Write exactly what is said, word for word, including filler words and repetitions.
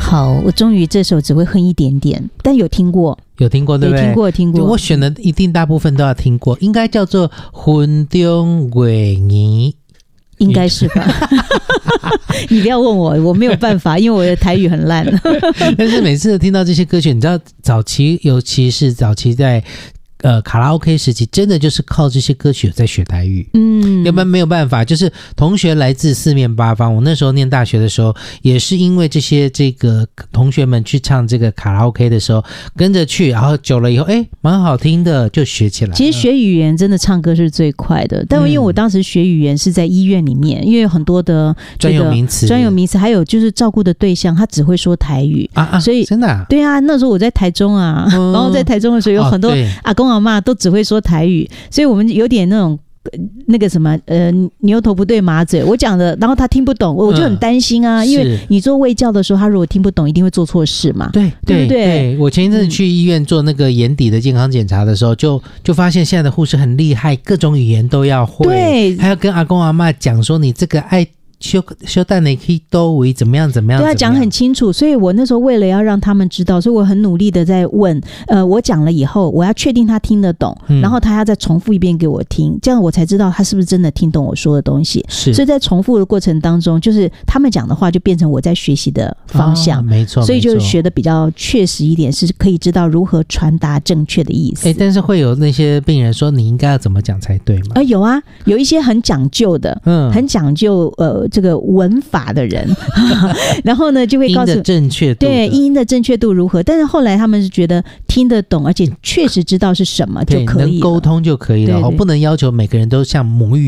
好，我终于这首只会哼一点点，但有听过， 有听过对不对？ 听过听过。 我选的一定大部分都要听过，应该叫做云中月圆， 应该是吧？你不要问我，我没有办法，因为我的台语很烂。 但是每次听到这些歌曲，你知道早期，尤其是早期在呃卡拉 OK 时期，真的就是靠这些歌曲有在学台语。嗯，要不然没有办法。就是同学来自四面八方，我那时候念大学的时候，也是因为这些这个同学们去唱这个卡拉 OK 的时候，跟着去，然后久了以后，哎，蛮好听的，就学起来了。 其实学语言真的唱歌是最快的，但因为我当时学语言是在医院里面，因为有很多的专有名词， 专有名词，还有就是照顾的对象他只会说台语啊啊， 所以真的、啊、 对啊，那时候我在台中啊，嗯、然后在台中的时候有很多阿公阿嬷都只会说台语，所以我们有点那种。那个什么呃牛头不对马嘴，我讲的，然后他听不懂，我就很担心啊、嗯，因为你做卫教的时候，他如果听不懂，一定会做错事嘛。 对对不对？ 对，我前一阵子去医院做那个眼底的健康检查的时候，就就发现现在的护士很厉害，各种语言都要会，对，还要跟阿公阿嬷讲说你这个爱。修修蛋你可以都为怎么样怎么样， 对他讲很清楚，所以我那时候为了要让他们知道，所以我很努力的在问，呃，我讲了以后，我要确定他听得懂、嗯，然后他要再重复一遍给我听，这样我才知道他是不是真的听懂我说的东西。是，所以在重复的过程当中，就是他们讲的话就变成我在学习的方向，哦、 没错， 所以就学的比较确实一点，是可以知道如何传达正确的意思。 哎，但是会有那些病人说你应该要怎么讲才对吗？ 呃，有啊，有一些很讲究的，嗯，很讲究呃这个文法的人，然后呢就会告诉音的正确度， 对音的正确度如何。但是后来他们是觉得听得懂，而且确实知道是什么就可以了， 能沟通就可以了，不能要求每个人都像母语